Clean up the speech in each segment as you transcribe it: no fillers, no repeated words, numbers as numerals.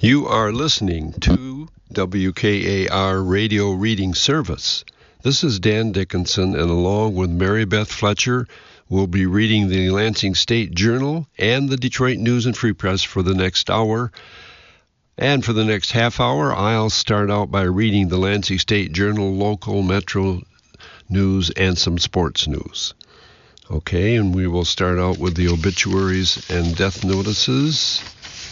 You are listening to WKAR Radio Reading Service. This is Dan Dickinson, and along with Mary Beth Fletcher, we'll be reading the Lansing State Journal and the Detroit News and Free Press for the next hour. And for the next half hour, I'll start out by reading the Lansing State Journal, local, metro news, and some sports news. Okay, and we will start out with the obituaries and death notices.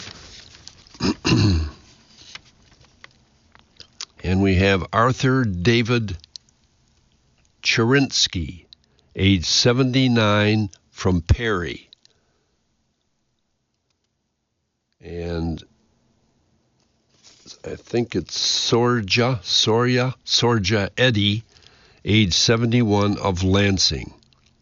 And we have Arthur David Cherinsky, age 79, from Perry. And I think it's Sorja Eddy, age 71, of Lansing.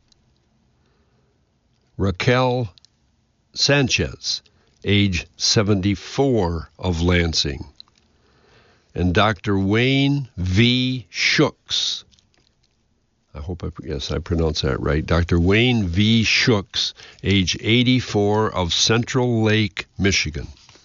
Raquel Sanchez, age 74, of Lansing. And Dr. Wayne V. Shooks, I pronounce that right. Dr. Wayne V. Shooks, age 84, of Central Lake, Michigan.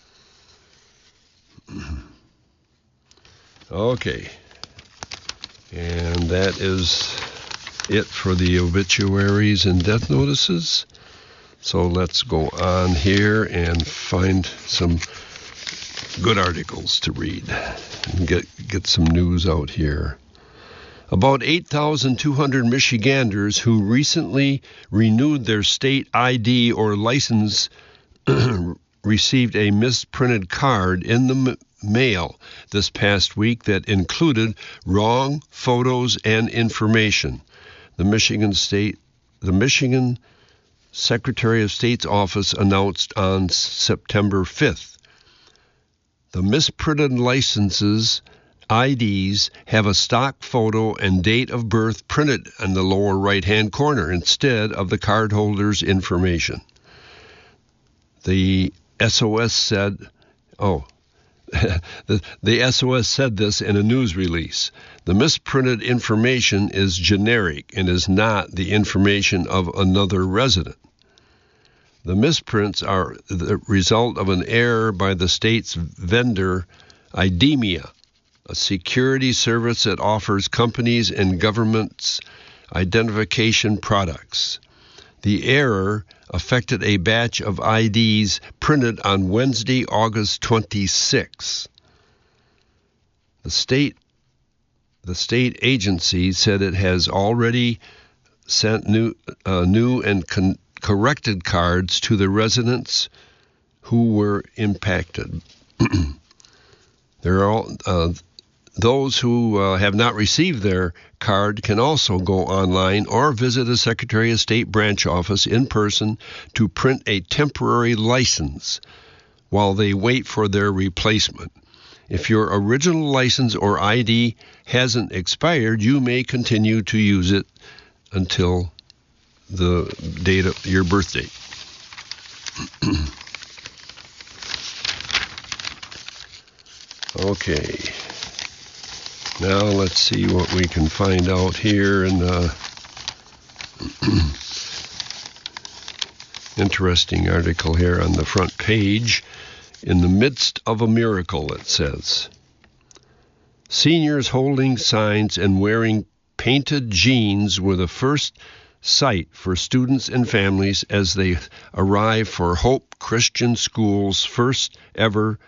Okay. And that is it for the obituaries and death notices. So let's go on here and find some good articles to read and get some news out here. About 8,200 Michiganders who recently renewed their state ID or license received a misprinted card in the mail this past week that included wrong photos and information. The Michigan Secretary of State's office announced on September 5th. The misprinted licenses, IDs, have a stock photo and date of birth printed in the lower right-hand corner instead of the cardholder's information. The SOS said, the SOS said this in a news release. The misprinted information is generic and is not the information of another resident. The misprints are the result of an error by the state's vendor, IDEMIA, a security service that offers companies and governments identification products. The error affected a batch of IDs printed on Wednesday, August 26. The state agency said it has already sent new and corrected cards to the residents who were impacted. Those who have not received their card can also go online or visit a Secretary of State branch office in person to print a temporary license while they wait for their replacement. If your original license or ID hasn't expired, you may continue to use it until the date of your birth date. Okay. Now let's see what we can find out here in the interesting article here on the front page. In the midst of a miracle, it says, seniors holding signs and wearing painted jeans were the first sight for students and families as they arrive for Hope Christian School's first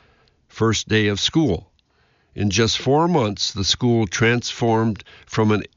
day of school. In just 4 months, the school transformed from an